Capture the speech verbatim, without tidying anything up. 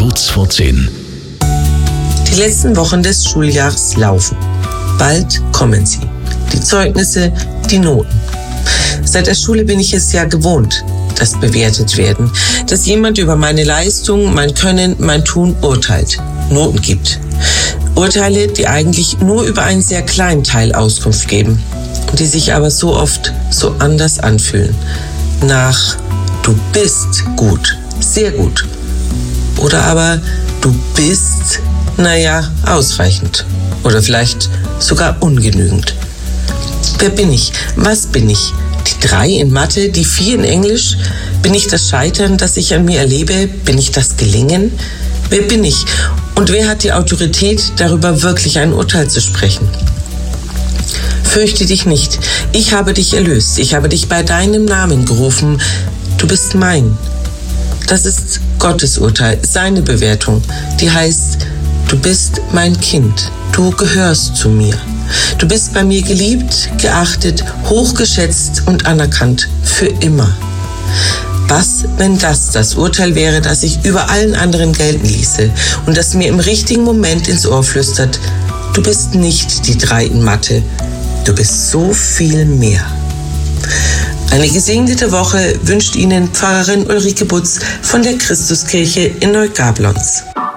Kurz vor zehn. Die letzten Wochen des Schuljahres laufen. Bald kommen sie. Die Zeugnisse, die Noten. Seit der Schule bin ich es ja gewohnt, dass bewertet werden, dass jemand über meine Leistung, mein Können, mein Tun urteilt, Noten gibt. Urteile, die eigentlich nur über einen sehr kleinen Teil Auskunft geben, die sich aber so oft so anders anfühlen. Nach du bist gut, sehr gut. Oder aber du bist, naja, ausreichend. Oder vielleicht sogar ungenügend. Wer bin ich? Was bin ich? Die drei in Mathe, die vier in Englisch? Bin ich das Scheitern, das ich an mir erlebe? Bin ich das Gelingen? Wer bin ich? Und wer hat die Autorität, darüber wirklich ein Urteil zu sprechen? Fürchte dich nicht. Ich habe dich erlöst. Ich habe dich bei deinem Namen gerufen. Du bist mein. Das ist Gottes Urteil, seine Bewertung. Die heißt, du bist mein Kind. Du gehörst zu mir. Du bist bei mir geliebt, geachtet, hochgeschätzt und anerkannt. Für immer. Was, wenn das das Urteil wäre, das ich über allen anderen gelten ließe und das mir im richtigen Moment ins Ohr flüstert, du bist nicht die drei in Mathe, du bist so viel mehr. Eine gesegnete Woche wünscht Ihnen Pfarrerin Ulrike Butz von der Christuskirche in Neugablonz.